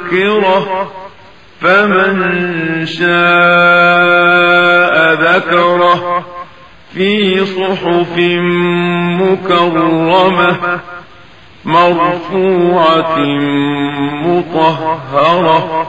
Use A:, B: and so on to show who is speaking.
A: تذكرة فمن شاء ذكره في صحف مكرمة مرفوعة مطهرة